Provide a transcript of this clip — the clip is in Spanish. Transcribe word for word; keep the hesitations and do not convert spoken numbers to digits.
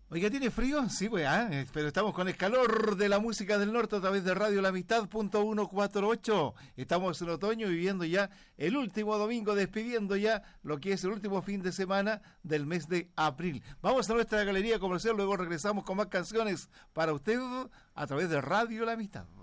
Oiga, ¿tiene frío? Sí, pues, ah, pero estamos con el calor de la música del norte a través de Radio La Amistad punto ciento cuarenta y ocho. Estamos en otoño viviendo ya el último domingo, despidiendo ya lo que es el último fin de semana del mes de abril. Vamos a nuestra galería comercial, luego regresamos con más canciones para usted a través de Radio La Amistad.